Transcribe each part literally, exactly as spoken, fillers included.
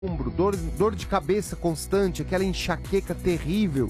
ombro, dor, dor de cabeça constante, aquela enxaqueca terrível.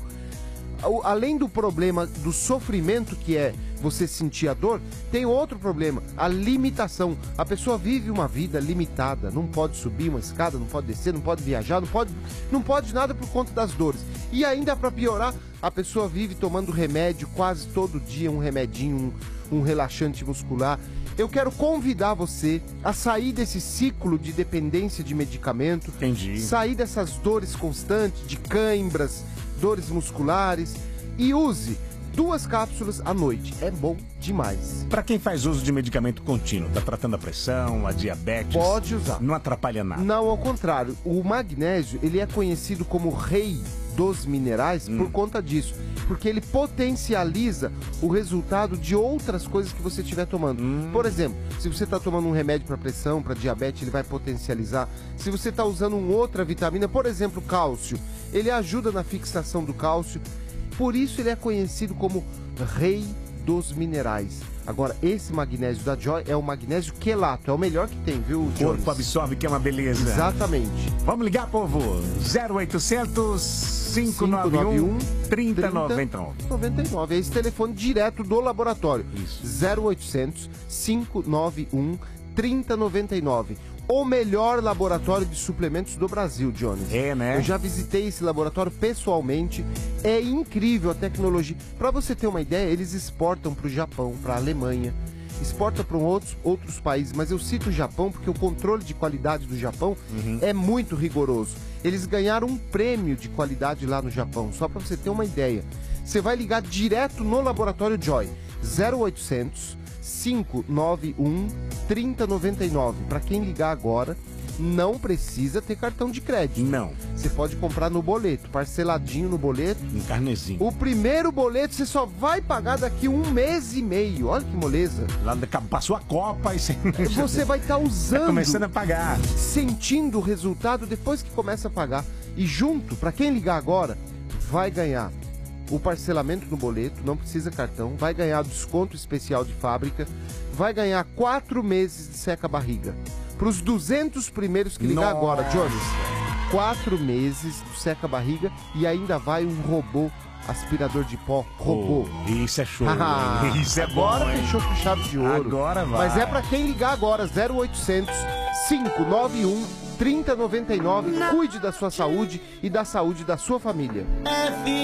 Além do problema do sofrimento, que é você sentir a dor, tem outro problema, a limitação. A pessoa vive uma vida limitada, não pode subir uma escada, não pode descer, não pode viajar, não pode, não pode nada por conta das dores. E ainda para piorar, a pessoa vive tomando remédio quase todo dia, um remedinho, um, um relaxante muscular. Eu quero convidar você a sair desse ciclo de dependência de medicamento. Entendi. Sair dessas dores constantes, de câimbras, dores musculares, e use duas cápsulas à noite. É bom demais. Para quem faz uso de medicamento contínuo, tá tratando a pressão, a diabetes, pode usar. Não atrapalha nada. Não, ao contrário. O magnésio, ele é conhecido como rei dos minerais hum. por conta disso, porque ele potencializa o resultado de outras coisas que você estiver tomando. Hum. Por exemplo, se você está tomando um remédio para pressão, para diabetes, ele vai potencializar. Se você está usando uma outra vitamina, por exemplo, cálcio, ele ajuda na fixação do cálcio. Por isso ele é conhecido como rei dos minerais. Agora, esse magnésio da Joy é o magnésio quelato, é o melhor que tem, viu, O corpo absorve, que é uma beleza. Exatamente. Vamos ligar, povo. zero oitocentos, cinco nove um, três zero nove nove. noventa e nove. É esse telefone direto do laboratório. Isso. zero oitocentos, cinco nove um, três zero nove nove. O melhor laboratório de suplementos do Brasil, Jones. É, né? Eu já visitei esse laboratório pessoalmente. É incrível a tecnologia. Para você ter uma ideia, eles exportam para o Japão, para a Alemanha, exportam para outros, outros países. Mas eu cito o Japão porque o controle de qualidade do Japão uhum. é muito rigoroso. Eles ganharam um prêmio de qualidade lá no Japão, só para você ter uma ideia. Você vai ligar direto no laboratório Joy, zero oitocentos, cinco nove um, três zero nove nove. Para quem ligar agora, não precisa ter cartão de crédito. Não. Você pode comprar no boleto, parceladinho no boleto. Um carnezinho. O primeiro boleto você só vai pagar daqui um mês e meio. Olha que moleza. Lá passou a Copa e você... Você vai estar tá usando. Tá começando a pagar. Sentindo o resultado depois que começa a pagar. E junto, para quem ligar agora, vai ganhar o parcelamento no boleto, não precisa cartão, vai ganhar desconto especial de fábrica, vai ganhar quatro meses de seca-barriga. Para os duzentos primeiros que ligar Nossa. agora, Jones, quatro meses do seca-barriga e ainda vai um robô aspirador de pó, robô. Oh, isso é show. Isso é agora bom, fechou com chave de ouro. Agora vai. Mas é para quem ligar agora, zero oitocentos, cinco nove um, três zero nove nove. Cuide da sua saúde e da saúde da sua família.